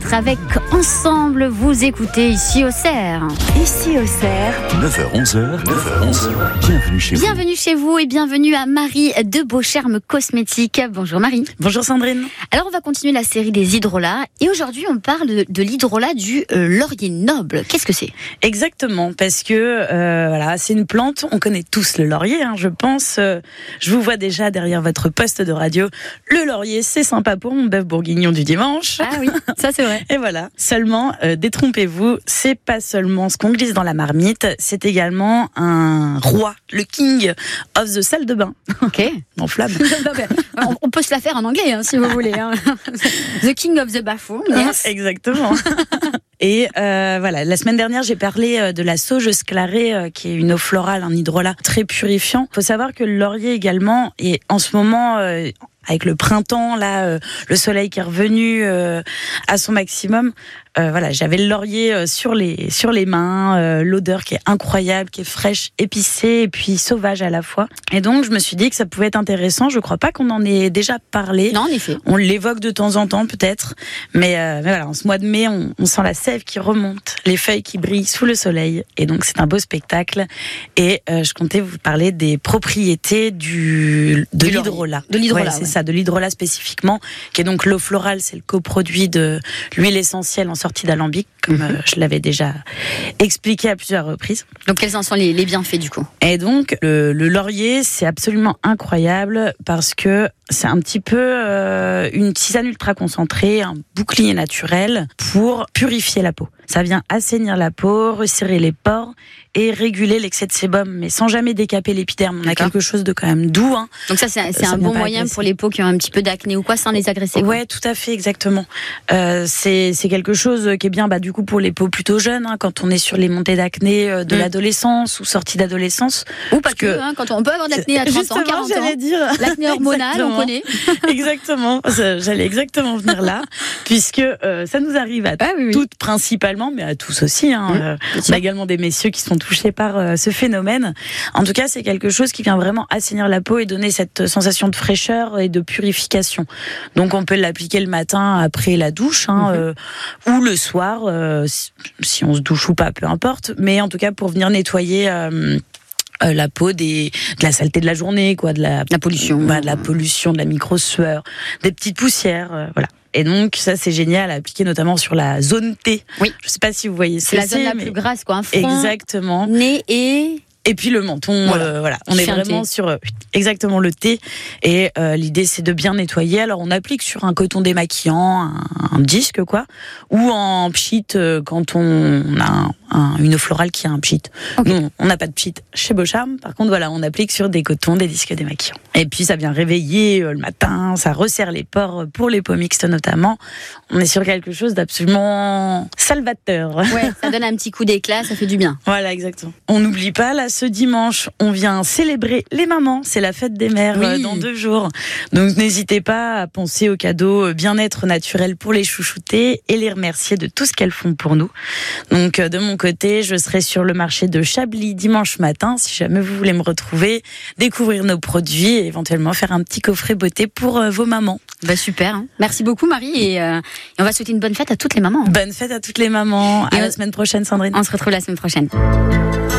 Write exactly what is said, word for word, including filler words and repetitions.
être avec ensemble. Vous écoutez Ici au Cerf. Ici au Cerf. neuf heures onze, neuf heures onze, bienvenue chez vous. Bienvenue chez vous et bienvenue à Marie de Beaucherme Cosmétiques. Bonjour Marie. Bonjour Sandrine. Alors on va continuer la série des hydrolats et aujourd'hui on parle de, de l'hydrolat du euh, laurier noble. Qu'est-ce que c'est ? Exactement, parce que euh, voilà, c'est une plante, on connaît tous le laurier, hein, je pense. Euh, je vous vois déjà derrière votre poste de radio. Le laurier, c'est sympa pour mon bœuf bourguignon du dimanche. Ah oui, ça c'est vrai. Et voilà, seulement, euh, détrompez-vous, c'est pas seulement ce qu'on glisse dans la marmite, c'est également un roi, le king of the salle de bain. Ok. Mon flamme. on, on peut se la faire en anglais hein, si vous voulez. Hein. The king of the bathroom. Yes. Exactement. Et euh, voilà, la semaine dernière, j'ai parlé de la sauge sclarée, euh, qui est une eau florale, un hydrolat très purifiant. Il faut savoir que le laurier également est en ce moment... Euh, avec le printemps, là, euh, le soleil qui est revenu euh, à son maximum. Euh, voilà, j'avais le laurier euh, sur les sur les mains, euh, l'odeur qui est incroyable, qui est fraîche, épicée et puis sauvage à la fois. Et donc je me suis dit que ça pouvait être intéressant. Je crois pas qu'on en ait déjà parlé. Non, en effet. On l'évoque de temps en temps peut-être, mais, euh, mais voilà, en ce mois de mai, on, on sent la sève qui remonte, les feuilles qui brillent sous le soleil, et donc c'est un beau spectacle. Et euh, je comptais vous parler des propriétés du de Du l'hydrolat. De l'hydrolat. Ouais, c'est ouais. ça, de l'hydrolat spécifiquement, qui est donc l'eau florale, c'est le coproduit de l'huile essentielle en sortie d'alambic, comme euh, je l'avais déjà expliqué à plusieurs reprises. Donc quels en sont les, les bienfaits du coup ? Et donc le, le laurier, c'est absolument incroyable parce que c'est un petit peu euh, une tisane ultra concentrée, un bouclier naturel pour purifier la peau. Ça vient assainir la peau, resserrer les pores et réguler l'excès de sébum, mais sans jamais décaper l'épiderme. On a D'accord. quelque chose de quand même doux. Hein. Donc ça, c'est, c'est Ça un vient bon pas moyen agresser. pour les peaux qui ont un petit peu d'acné ou quoi, sans les agresser. Quoi. Ouais, tout à fait, exactement. Euh, c'est c'est quelque chose qui est bien, bah du coup pour les peaux plutôt jeunes, hein, quand on est sur les montées d'acné euh, de Mm. l'adolescence ou sortie d'adolescence. Ou pas Parce que, que- hein, quand on peut avoir de l'acné à trente ans, Justement, quarante j'allais ans. dire. L'acné hormonal, on Exactement. connaît. Exactement, Ça, j'allais exactement venir là, puisque euh, ça nous arrive à Ah oui, oui. toutes principalement, mais à tous aussi. Hein, Mmh, euh, bien on sûr. a également des messieurs qui sont touchés par euh, ce phénomène. En tout cas, c'est quelque chose qui vient vraiment assainir la peau et donner cette sensation de fraîcheur et de purification. Donc, on peut l'appliquer le matin après la douche, hein, Mmh. euh, ou le soir, euh, si, si on se douche ou pas, peu importe. Mais en tout cas, pour venir nettoyer. Euh, Euh, la peau des de la saleté de la journée, quoi, de la, La pollution. bah, de la pollution, de la micro-sueur, des petites poussières, euh, voilà. Et donc ça c'est génial à appliquer notamment sur la zone T. Oui. Je sais pas si vous voyez ce C'est que la zone la mais- plus grasse, quoi. Un front, Exactement. nez et... Et puis le menton, Voilà. euh, voilà. On Qui est fait un vraiment T. sur euh, exactement le T. Et euh, l'idée c'est de bien nettoyer. Alors on applique sur un coton démaquillant, un, un disque quoi, ou en pchit euh, quand on a un, un, une eau florale qui a un pchit. Ok. Nous, on n'a pas de pchit chez Beaucharme. Par contre voilà, on applique sur des cotons, des disques démaquillants. Et puis ça vient réveiller euh, le matin, ça resserre les pores pour les peaux mixtes notamment. On est sur quelque chose d'absolument salvateur. Ouais, ça donne un petit coup d'éclat, ça fait du bien. Voilà, exactement. On n'oublie pas, là, ce dimanche, on vient célébrer les mamans. C'est la fête des mères Oui. euh, dans deux jours. Donc, n'hésitez pas à penser aux cadeaux bien-être naturel pour les chouchouter et les remercier de tout ce qu'elles font pour nous. Donc, euh, de mon côté, je serai sur le marché de Chablis dimanche matin. Si jamais vous voulez me retrouver, découvrir nos produits et éventuellement faire un petit coffret beauté pour euh, vos mamans. Bah super. Hein. Merci beaucoup Marie et, euh, et on va souhaiter une bonne fête à toutes les mamans. Bonne fête à toutes les mamans. Et À on- la semaine prochaine, Sandrine. On se retrouve la semaine prochaine.